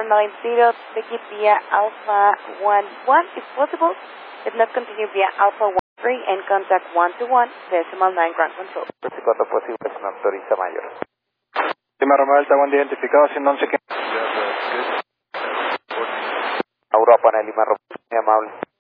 990, take it via Alpha 11 if possible. If not, continue via Alpha 13 and contact 121 decimal 9 ground control. Cuando posible se me autoriza mayor. Lima Romeo Delta, buen día, identificado, siendo 11 que... Europa, Lima Romeo, muy amable.